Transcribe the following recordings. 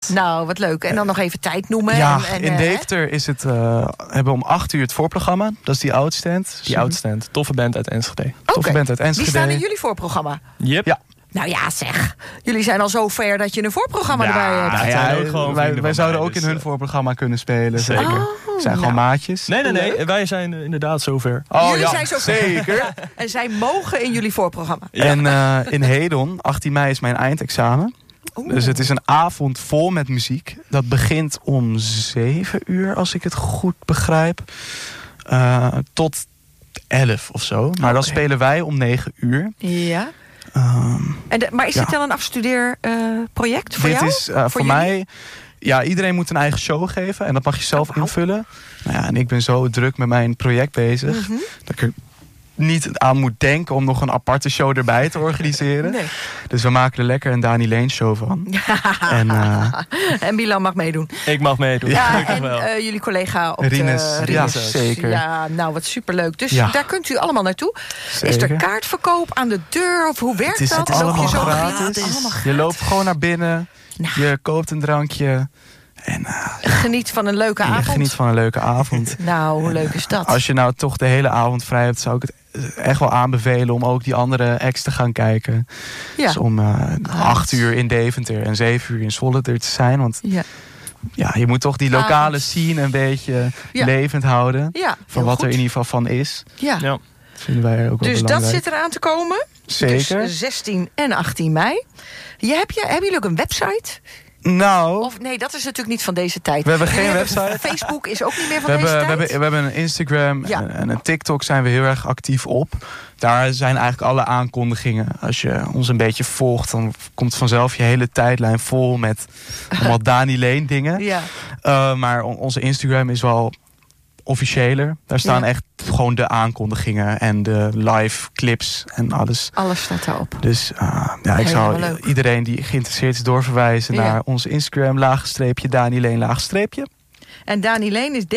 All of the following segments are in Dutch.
Nou, wat leuk. En dan nog even tijd noemen. Ja, en, in Deventer is het, hebben we om 8 uur het voorprogramma. Dat is die Oudstand. Die Oudstand. Toffe band uit Enschede. Toffe band uit Enschede. Die staan in jullie voorprogramma? Yep. Ja. Nou ja, zeg. Jullie zijn al zo ver dat je een voorprogramma erbij hebt. Nou ja, ook gewoon wij zouden ook dus, in hun voorprogramma kunnen spelen. Zeker. We zijn gewoon maatjes. Nee. Wij zijn inderdaad zover. Jullie zijn zo ver. Zeker. Ja, en zij mogen in jullie voorprogramma. Ja. En in Hedon, 18 mei is mijn eindexamen. Dus het is een avond vol met muziek. Dat begint om 7 uur, als ik het goed begrijp. Tot 11 of zo. Maar dan spelen wij om 9 uur. Ja. Maar is dit dan een afstudeerproject voor jou? Dit is voor mij... Ja, iedereen moet een eigen show geven. En dat mag je zelf invullen. Nou ja, en ik ben zo druk met mijn project bezig. Dat ik er niet aan moet denken om nog een aparte show erbij te organiseren. Nee. Dus we maken er lekker een Dani Leen show van. En Milan mag meedoen. Ik mag meedoen. Ja, en jullie collega op Rinus. de Ja, zeker. Ja, nou wat superleuk. Dus daar kunt u allemaal naartoe. Zeker. Is er kaartverkoop aan de deur? Of hoe werkt dat? Het is allemaal gratis. Allemaal Je loopt gewoon naar binnen. Nou. Je koopt een drankje. En geniet van een leuke avond. Geniet van een leuke avond. Nou, hoe leuk is dat? Als je nou toch de hele avond vrij hebt, zou ik het echt wel aanbevelen om ook die andere acts te gaan kijken. Ja. Dus om 8 uur in Deventer en 7 uur in Zwolle er te zijn. Want ja, je moet toch die lokale scene een beetje levend houden. Ja, van wat er in ieder geval van is. Ja. Dat vinden wij ook wel belangrijk. Dus dat zit eraan te komen. Zeker. Dus 16 en 18 mei. Hebben jullie ook een website? Nou... Of nee, dat is natuurlijk niet van deze tijd. We hebben geen website. Facebook is ook niet meer van deze tijd. We hebben een Instagram en een TikTok zijn we heel erg actief op. Daar zijn eigenlijk alle aankondigingen. Als je ons een beetje volgt, dan komt vanzelf je hele tijdlijn vol met allemaal Dani Leen dingen. Ja. Maar onze Instagram is wel officiëler. Daar staan echt gewoon de aankondigingen en de live clips en alles. Alles staat daarop. Dus ik zou iedereen die geïnteresseerd is doorverwijzen naar onze Instagram, _, Dani Leen, _. En Dani Leen is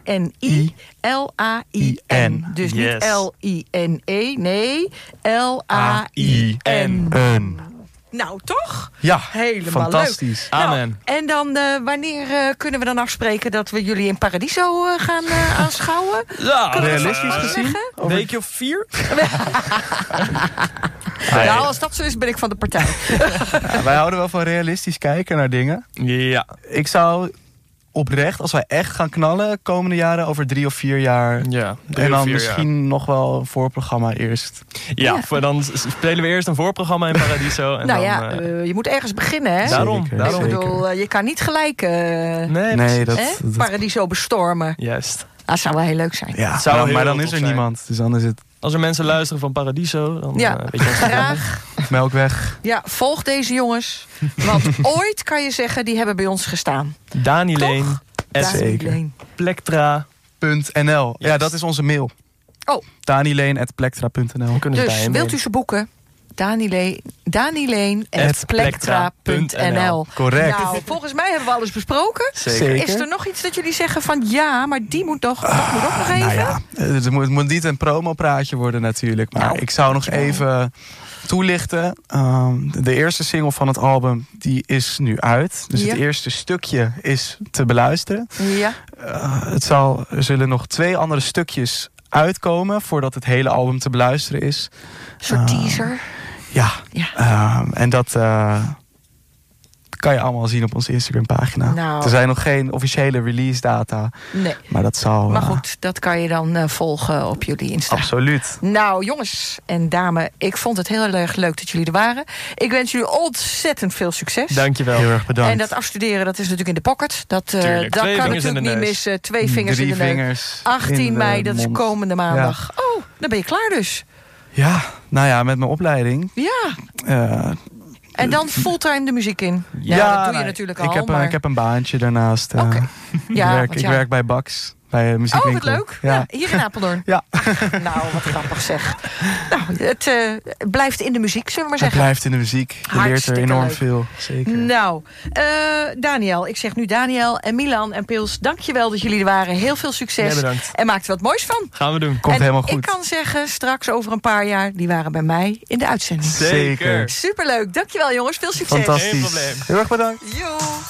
D-A-N-I-L-A-I-N. Dus niet L-I-N-E, nee, L-A-I-N. Nou, toch? Ja, helemaal fantastisch. Leuk. Amen. Nou, en dan, wanneer kunnen we dan afspreken dat we jullie in Paradiso gaan aanschouwen? Ja, realistisch gezien. Een weekje of 4? Nou, als dat zo is, ben ik van de partij. Wij houden wel van realistisch kijken naar dingen. Ja. Ik zou oprecht, als wij echt gaan knallen komende jaren, over 3 of 4 jaar. Ja, en dan misschien nog wel een voorprogramma eerst. Ja, dan spelen we eerst een voorprogramma in Paradiso. En nou dan, je moet ergens beginnen, hè? Daarom. Ik bedoel, je kan niet gelijk Paradiso bestormen. Juist. Dat zou wel heel leuk zijn. Ja, maar dan is er niemand. Dus dan is het... Als er mensen luisteren van Paradiso, dan weet je graag. Melkweg. Ja, volg deze jongens. Want ooit kan je zeggen, die hebben bij ons gestaan. Dani Leen, Plektra.nl. Ja, dat is onze mail. Oh. Danileen@plektra.nl. Dus wilt u ze boeken? Danileen@plektra.nl. Correct. Nou, volgens mij hebben we alles besproken. Zeker. Is er nog iets dat jullie zeggen van ja, maar die moet ook nog even? Nou ja, het moet niet een promopraatje worden natuurlijk. Maar ik zou nog even toelichten. De eerste single van het album die is nu uit. Dus het eerste stukje is te beluisteren. Ja. Er zullen nog 2 andere stukjes uitkomen voordat het hele album te beluisteren is. Een soort teaser. Ja. En dat kan je allemaal zien op onze Instagram-pagina. Nou. Er zijn nog geen officiële release data. Nee. Maar dat zal... Maar goed, dat kan je dan volgen op jullie Insta. Absoluut. Nou, jongens en dames, ik vond het heel erg leuk dat jullie er waren. Ik wens jullie ontzettend veel succes. Dankjewel. Heel erg bedankt. En dat afstuderen, dat is natuurlijk in de pocket. Dat kan natuurlijk niet missen. 2 vingers 3 in de neus. vingers 18 mei, dat is komende maandag. Ja. Oh, dan ben je klaar dus. Ja, nou ja, met mijn opleiding. Ja. En dan fulltime de muziek in. Ja, dat doe je natuurlijk al. Ik heb een baantje daarnaast. Ik werk bij Bax. Bij een muziekwinkel. Oh, wat leuk. Ja, hier in Apeldoorn. Ja. Nou, wat grappig zeg. Nou, het blijft in de muziek, zullen we maar zeggen. Het blijft in de muziek. Je leert er enorm veel. Zeker. Nou, Daniel. Ik zeg nu Daniel en Milan en Pils. Dankjewel dat jullie er waren. Heel veel succes. Bedankt. En maak er wat moois van. Gaan we doen. Komt helemaal goed. Ik kan zeggen, straks over een paar jaar, die waren bij mij in de uitzending. Zeker. Superleuk. Dankjewel jongens. Veel succes. Fantastisch. Geen probleem. Heel erg bedankt. Yo.